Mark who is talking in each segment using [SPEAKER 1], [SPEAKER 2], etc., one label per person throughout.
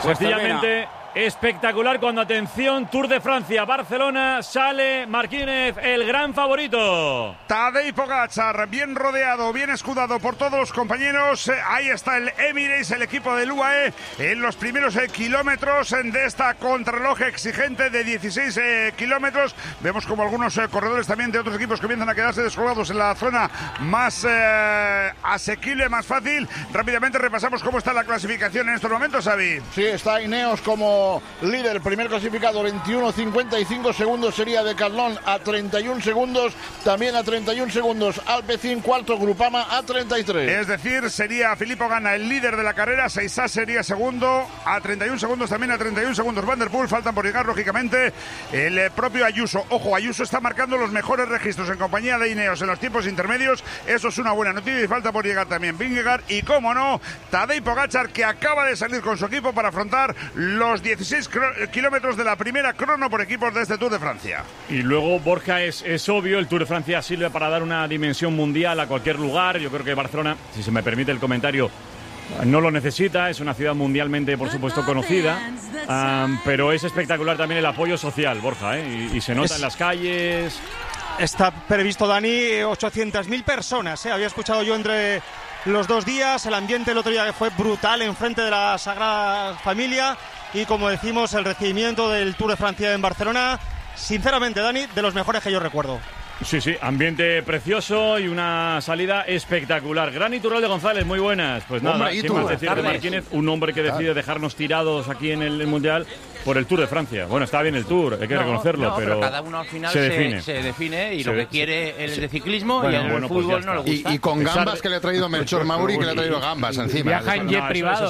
[SPEAKER 1] Sencillamente espectacular cuando, atención, Tour de Francia, Barcelona, sale Marquínez, el gran favorito.
[SPEAKER 2] Tadej Pogačar, bien rodeado, bien escudado por todos los compañeros. Ahí está el Emirates, el equipo del UAE, en los primeros kilómetros de esta contrarreloj exigente de 16 kilómetros. Vemos como algunos corredores también de otros equipos comienzan a quedarse descolgados en la zona más asequible, más fácil. Rápidamente repasamos cómo está la clasificación en estos momentos, Xavi.
[SPEAKER 3] Sí, está Ineos como líder, primer clasificado, 21.55 segundos sería Decathlon a 31 segundos, también a 31 segundos Alpecin, cuarto Grupama a 33.
[SPEAKER 2] Es decir, sería Filippo Ganna el líder de la carrera, Seisá sería segundo a 31 segundos, también a 31 segundos Van der Poel, faltan por llegar lógicamente el propio Ayuso. Ojo, Ayuso está marcando los mejores registros en compañía de Ineos en los tiempos intermedios, eso es una buena noticia, y falta por llegar también Vingegaard y, como no, Tadej Pogačar, que acaba de salir con su equipo para afrontar los 16 kilómetros de la primera crono por equipos de este Tour de Francia.
[SPEAKER 1] Y luego, Borja, es obvio, el Tour de Francia sirve para dar una dimensión mundial a cualquier lugar. Yo creo que Barcelona, si se me permite el comentario, no lo necesita, es una ciudad mundialmente, por supuesto, conocida, pero es espectacular también el apoyo social, Borja, y se nota en las calles.
[SPEAKER 4] Está previsto, Dani, 800.000 personas, había escuchado yo entre los 2 días, el ambiente el otro día fue brutal enfrente de la Sagrada Familia, y como decimos, el recibimiento del Tour de Francia en Barcelona, sinceramente, Dani, de los mejores que yo recuerdo.
[SPEAKER 1] Sí, ambiente precioso y una salida espectacular. Gran Iturralde González, muy buenas. Pues nada, ¿qué más decir de Marquínez? Un hombre que decide dejarnos tirados aquí en el Mundial por el Tour de Francia. Bueno, está bien el Tour, hay que reconocerlo, pero
[SPEAKER 5] cada uno al final
[SPEAKER 1] se define
[SPEAKER 5] y lo que quiere el de ciclismo,
[SPEAKER 1] bueno,
[SPEAKER 5] y en el fútbol pues no le gusta.
[SPEAKER 3] Y con gambas que le ha traído Melchor Mauri, que le ha traído gambas encima.
[SPEAKER 6] Viaja en jet privado.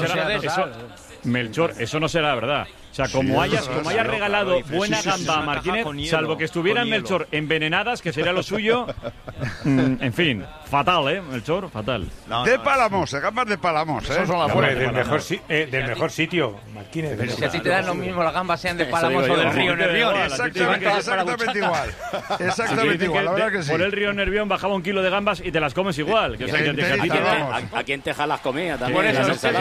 [SPEAKER 1] Melchor, eso no será verdad. O sea, como hayas regalado buena gamba a Marquínez, salvo que estuvieran Melchor envenenadas, que sería lo suyo. En fin, fatal, Melchor, fatal.
[SPEAKER 2] De Palamos, gambas de Palamos,
[SPEAKER 3] Esos son las buenas.
[SPEAKER 6] Del mejor sitio, Marquínez.
[SPEAKER 5] Pero si a ti te dan lo mismo las gambas, sean de Palamos o del río Nervión.
[SPEAKER 2] Exactamente igual. Exactamente igual, la verdad que sí.
[SPEAKER 1] Por el río Nervión bajaba 1 kilo de gambas y te las comes igual.
[SPEAKER 7] Aquí en Texas las comía también.
[SPEAKER 1] Por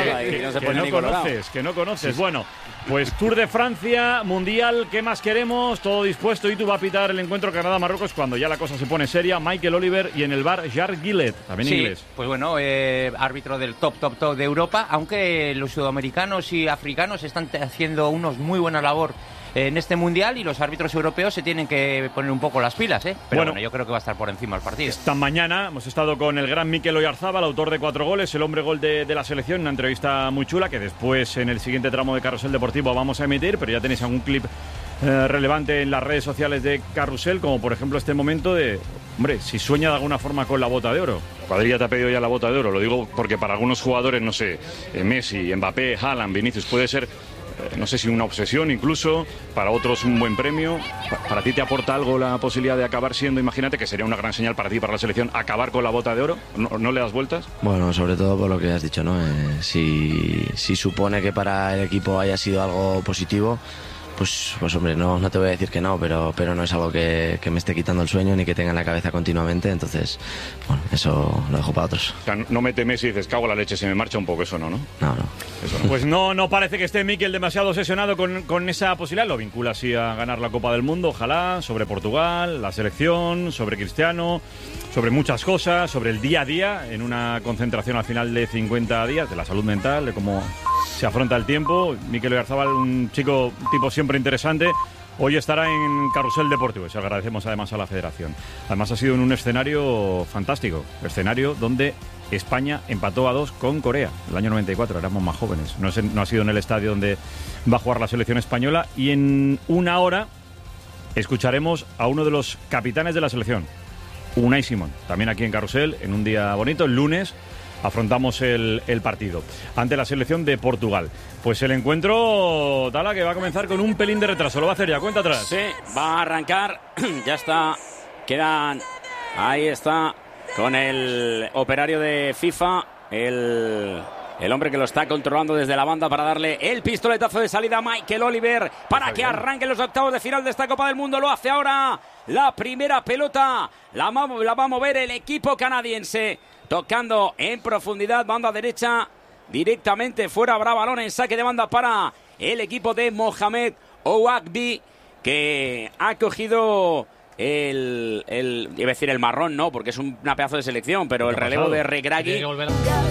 [SPEAKER 1] eso, que no conoces. Bueno, pues Tour de Francia, Mundial, ¿qué más queremos? Todo dispuesto. Y tú va a pitar el encuentro Canadá-Marruecos cuando ya la cosa se pone seria. Michael Oliver y en el bar Jacques Gillet, también inglés.
[SPEAKER 5] Pues bueno, árbitro del top de Europa, aunque los sudamericanos y africanos están haciendo unos muy buena labor en este Mundial, y los árbitros europeos se tienen que poner un poco las pilas, Pero bueno, yo creo que va a estar por encima el partido.
[SPEAKER 1] Esta mañana hemos estado con el gran Mikel Oyarzabal, autor de 4 goles, el hombre gol de la selección, una entrevista muy chula que después en el siguiente tramo de Carrusel Deportivo vamos a emitir, pero ya tenéis algún clip relevante en las redes sociales de Carrusel, como por ejemplo este momento de, hombre, si sueña de alguna forma con la bota de oro. Cuadrilla te ha pedido ya la bota de oro, lo digo porque para algunos jugadores, no sé, Messi, Mbappé, Haaland, Vinicius, puede ser no sé si una obsesión incluso, para otros un buen premio. ¿Para ti te aporta algo la posibilidad de acabar siendo, imagínate que sería una gran señal para ti, para la selección, acabar con la bota de oro? ¿No le das vueltas?
[SPEAKER 8] Bueno, sobre todo por lo que has dicho, ¿no? Si supone que para el equipo haya sido algo positivo, pues hombre, no te voy a decir que no, pero no es algo que me esté quitando el sueño ni que tenga en la cabeza continuamente, entonces, bueno, eso lo dejo para otros.
[SPEAKER 1] O sea, no mete Messi y dices, cago en la leche, se me marcha un poco, eso no.
[SPEAKER 8] No.
[SPEAKER 1] Eso no. Pues no parece que esté Mikel demasiado obsesionado con esa posibilidad, lo vincula así a ganar la Copa del Mundo, ojalá, sobre Portugal, la selección, sobre Cristiano, sobre muchas cosas, sobre el día a día, en una concentración al final de 50 días, de la salud mental, de cómo se afronta el tiempo. Mikel Oyarzabal, un tipo siempre interesante, hoy estará en Carrusel Deportivo, y se agradecemos además a la Federación. Además ha sido en un escenario fantástico, escenario donde España empató a 2 con Corea, el año 94, éramos más jóvenes. No ha sido en el estadio donde va a jugar la selección española, y en una hora escucharemos a uno de los capitanes de la selección, Unai Simón, también aquí en Carrusel, en un día bonito, el lunes afrontamos el partido ante la selección de Portugal. Pues el encuentro, Tala, que va a comenzar con un pelín de retraso. Lo va a hacer ya, cuenta atrás.
[SPEAKER 7] Sí, va a arrancar, ya está, ahí está, con el operario de FIFA, el hombre que lo está controlando desde la banda para darle el pistoletazo de salida a Michael Oliver para que arranquen los octavos de final de esta Copa del Mundo. Lo hace ahora la primera pelota, la va a mover el equipo canadiense, tocando en profundidad, banda derecha, directamente fuera. Habrá balón en saque de banda para el equipo de Mohamed Ouagbi, que ha cogido iba a decir el marrón, no, porque es una pedazo de selección, pero el relevo de Regragui.